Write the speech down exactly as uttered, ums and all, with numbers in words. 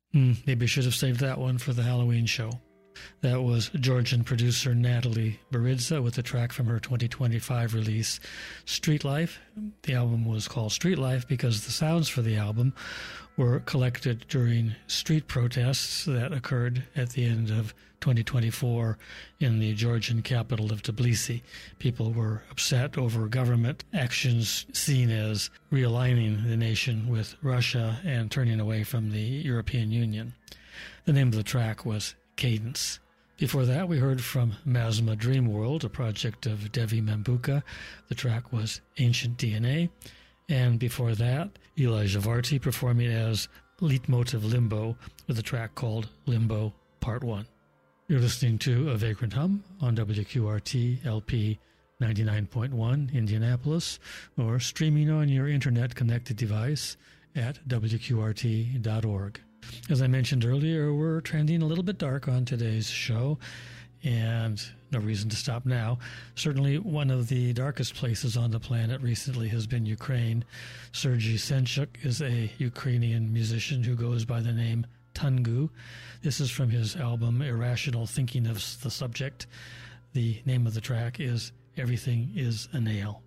Mm, maybe I should have saved that one for the Halloween show. That was Georgian producer Natalie Baridza with a track from her twenty twenty-five release, Street Life. The album was called Street Life because the sounds for the album were collected during street protests that occurred at the end of twenty twenty-four in the Georgian capital of Tbilisi. People were upset over government actions seen as realigning the nation with Russia and turning away from the European Union. The name of the track was Cadence. Before that, we heard from Masma Dreamworld, a project of Devi Mambuka. The track was Ancient D N A. And before that, Elijah Varty performing as Leitmotiv Limbo with a track called Limbo Part one. You're listening to A Vagrant Hum on W Q R T L P ninety-nine point one Indianapolis, or streaming on your internet-connected device at W Q R T dot org. As I mentioned earlier, we're trending a little bit dark on today's show, and no reason to stop now. Certainly one of the darkest places on the planet recently has been Ukraine. Sergei Senchuk is a Ukrainian musician who goes by the name Tungu. This is from his album Irrational Thinking of the Subject. The name of the track is Everything is a Nail.